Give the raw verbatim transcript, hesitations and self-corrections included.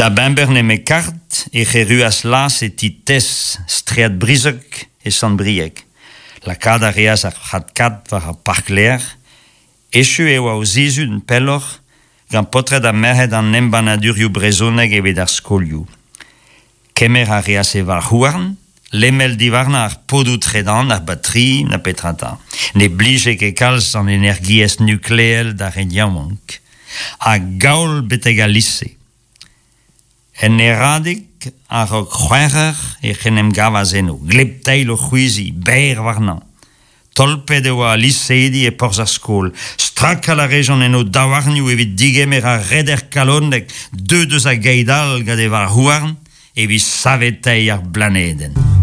Da bember ne me kart e geruas las e tites streat brisek e san briek. La kada reas ar hatkat var ar parkler, echu e oa o zizu d'un pelor, gant potre da merhet an nembanadurioù brezoneg evit ar skolioù. Kemer a reas e var houarn, lemel divarna ar podou tredan, ar batri, na petrata. Ne blije ke kalz an energiez nukleel da rediamank. A gaol beteg a lisse. En eradik ar ok c'hwerer e c'henem gavazeno. Glepteil o c'hwizi, beir varnan. Tolped eo a lissedi e porz ar skol. Strak a la rejon eno dawarniou evit digemer a reder kalondek, deux deus a geidal gade var houarn, evit savetei ar blaneden.